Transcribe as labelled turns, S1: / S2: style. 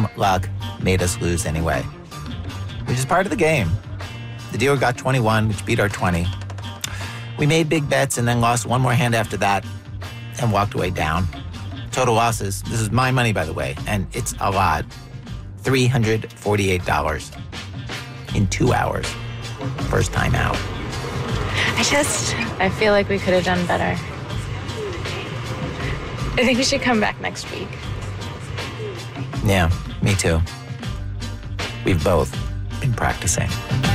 S1: dumb luck made us lose anyway, which is part of the game. The dealer got 21, which beat our 20. We made big bets and then lost one more hand after that and walked away down. Total losses, this is my money, by the way, and it's a lot. $348 in 2 hours. First time out.
S2: I feel like we could have done better. I think we should come back next week.
S1: Yeah, me too. We've both been practicing.